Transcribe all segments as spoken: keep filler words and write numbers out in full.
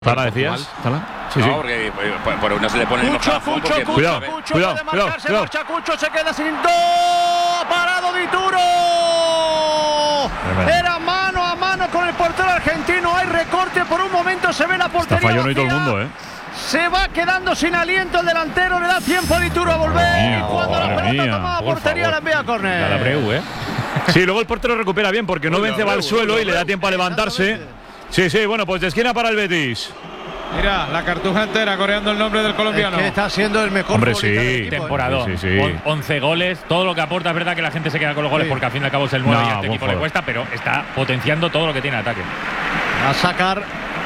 ¿Tala decías? ¿Tala? Sí, no, sí. porque por, por uno se le pone el Cucho, mojafón Cucho, Cucho, cuidado, Cucho, cuidado, puede cuidado, marcar, se cuidado. marcha Cucho, se queda sin dos, parado Dituro. Tremendo. Era mano a mano con el portero argentino, hay recorte, por un momento se ve la portería. Está fallón hoy todo el vacía. mundo, ¿eh? Se va quedando sin aliento el delantero, le da tiempo a Dituro a volver. Mía, Y cuando la madre pelota mía, toma a por portería favor. la envía a córner. La Abreu, ¿eh? Sí, luego el portero recupera bien porque no Uy, vence, va al Abreu, suelo uy, y le da Abreu. tiempo a levantarse. Sí, sí, bueno, pues de esquina para el Betis. Mira, la cartuja entera coreando el nombre del colombiano. Es que está siendo el mejor Hombre, futbolista sí. del equipo, ¿eh? Temporada. Sí, sí, sí. once goles, todo lo que aporta. Es verdad que la gente se queda con los goles Sí. porque al fin y al cabo es el nueve No, y a este buen equipo le jugador. cuesta, pero está potenciando todo lo que tiene ataque. A sacar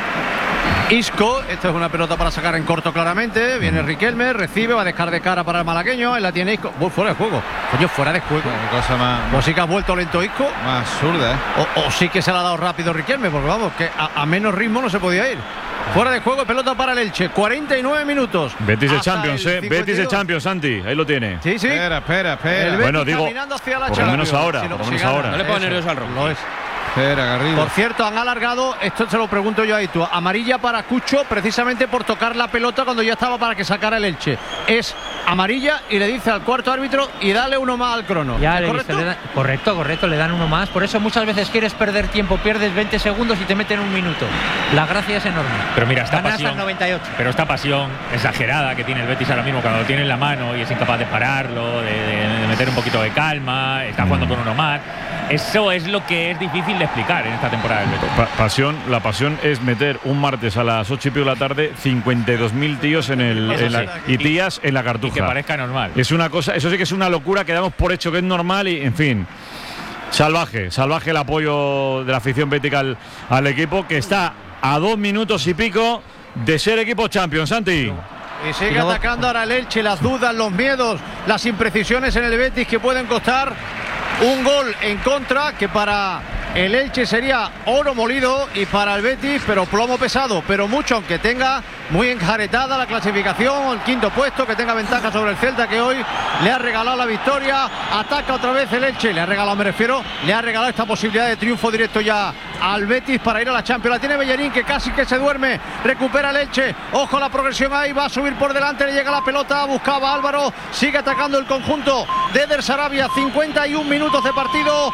Isco, esta es una pelota para sacar en corto claramente. Viene Riquelme, recibe, va a dejar de cara para el malagueño. Ahí la tiene Isco. Uy, fuera de juego. Coño, fuera de juego. Qué cosa más, O sí que ha vuelto lento Isco, más absurda, ¿eh? o, o sí que se la ha dado rápido Riquelme, porque vamos, que a, a menos ritmo no se podía ir. Fuera de juego, pelota para el Elche. cuarenta y nueve minutos. Betis de Hasta Champions, el ¿eh? Betis de cincuenta y dos. Champions, Santi. Ahí lo tiene. Sí, sí. Espera, espera, El espera. Betis Bueno, digo, caminando hacia la por lo menos Champions. ahora, Si por lo si menos gana, ahora. No le ponga eso, nervioso al Rojo. lo es. Espera, Garrido. Por cierto, han alargado, esto se lo pregunto yo a Itu, amarilla para Cucho precisamente por tocar la pelota cuando ya estaba para que sacara el Elche. Es amarilla y le dice al cuarto árbitro y dale uno más al crono. Ya le he ¿Correcto? visto, le dan- correcto, correcto, le dan uno más. Por eso muchas veces quieres perder tiempo, pierdes veinte segundos y te meten un minuto. La gracia es enorme. Pero mira, esta Ganas hasta pasión, el noventa y ocho. pero esta pasión exagerada que tiene el Betis ahora mismo cuando lo tiene en la mano y es incapaz de pararlo, de, de- de meter un poquito de calma, está jugando con uno más. Eso es lo que es difícil de explicar en esta temporada del Betis. Pa- pasión, la pasión es meter un martes a las ocho y pico de la tarde cincuenta y dos mil tíos en el, Eso en la- sí. y tías en la Y que cartuja. parezca normal. Es una cosa, eso sí que es una locura que damos por hecho que es normal y, en fin, salvaje, salvaje el apoyo de la afición bética al, al equipo que está a dos minutos y pico de ser equipo Champions, Santi. Y sigue Y luego- atacando ahora el Elche, las dudas, los miedos, las imprecisiones en el Betis que pueden costar un gol en contra que para el Elche sería oro molido y para el Betis, pero plomo pesado, pero mucho, aunque tenga muy enjaretada la clasificación, el quinto puesto, que tenga ventaja sobre el Celta que hoy le ha regalado la victoria, ataca otra vez el Elche, le ha regalado, me refiero, le ha regalado esta posibilidad de triunfo directo ya al Betis para ir a la Champions. La tiene Bellerín que casi que se duerme, recupera el Elche, ojo la progresión ahí, va a subir por delante, le llega la pelota, buscaba Álvaro, sigue atacando el conjunto de Eder Sarabia, cincuenta y un minutos de partido.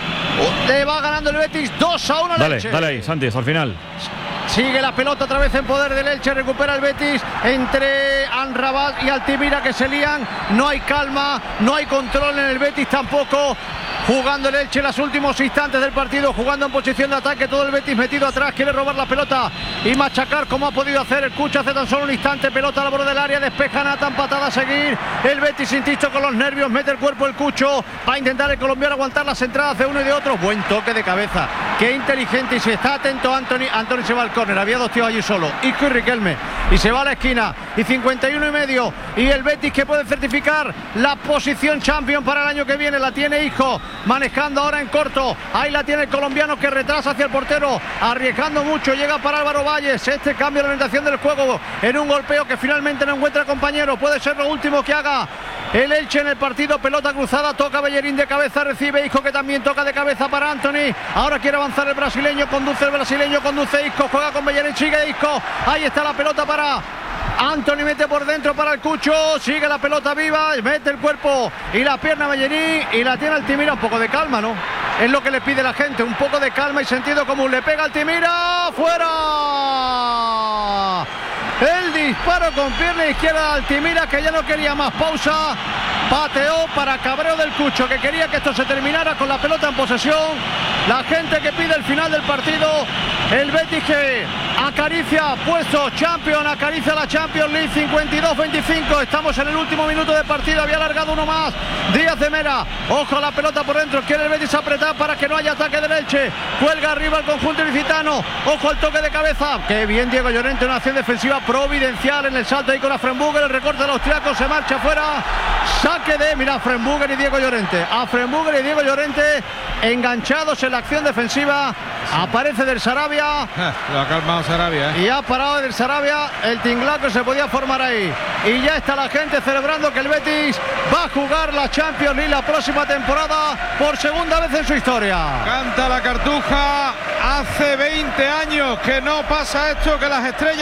Le va ganando el Betis dos a uno al Dale, Elche. dale ahí, Santi, hasta el final. Sigue la pelota otra vez en poder del Elche, recupera el Betis entre Anrabat y Altimira que se lían, no hay calma, no hay control en el Betis tampoco, jugando el Elche en los últimos instantes del partido, jugando en posición de ataque, todo el Betis metido atrás, quiere robar la pelota y machacar como ha podido hacer el Cucho hace tan solo un instante, pelota a la borde del área, despeja Nathan, patada a seguir, el Betis insisto con los nervios, mete el cuerpo el Cucho, va a intentar el colombiano aguantar las entradas de uno y de otro, buen toque de cabeza, qué inteligente y si está atento Anthony, Anthony se va al córner, había dos tíos allí solo, Isco y Riquelme, y se va a la esquina, y cincuenta y uno y medio, y el Betis que puede certificar la posición champion para el año que viene, la tiene Isco, manejando ahora en corto, ahí la tiene el colombiano que retrasa hacia el portero, arriesgando mucho, llega para Álvaro Valles, este cambio de orientación del juego, en un golpeo que finalmente no encuentra compañero, puede ser lo último que haga el Elche en el partido, pelota cruzada, toca Bellerín de cabeza, recibe Isco que también toca de cabeza para Anthony, ahora quiere avanzar el brasileño, conduce el brasileño, conduce Isco, juega con Bellerín, sigue Isco, ahí está la pelota para Anthony, mete por dentro para el Cucho, sigue la pelota viva, mete el cuerpo y la pierna Bellerín y la tiene Altimira, un poco de calma, ¿no? Es lo que le pide la gente, un poco de calma y sentido común, le pega Altimira, fuera. El disparo con pierna izquierda de Altimira que ya no quería más pausa. Pateó para cabreo del Cucho que quería que esto se terminara con la pelota en posesión. La gente que pide el final del partido. El Betis que acaricia puesto Champions, acaricia la Champions League cincuenta y dos veinticinco. Estamos en el último minuto de partido. Había alargado uno más. Díaz de Mera. Ojo a la pelota por dentro. Quiere el Betis apretar para que no haya ataque del Elche. Cuelga arriba el conjunto ilicitano. Ojo al toque de cabeza. Qué bien Diego Llorente. Una acción defensiva providencial en el salto ahí con a Frenbuger. El recorte del austriaco se marcha fuera. Saque de, mira, Frenbuger y Diego Llorente. A Frenbuger y Diego Llorente enganchados en la acción defensiva. Aparece del Sarabia. Lo ha calmado Sarabia, ¿eh? Y ha parado del Sarabia el tinglaco que se podía formar ahí. Y ya está la gente celebrando que el Betis va a jugar la Champions League la próxima temporada por segunda vez en su historia. Canta la cartuja. Hace veinte años que no pasa esto, que las estrellas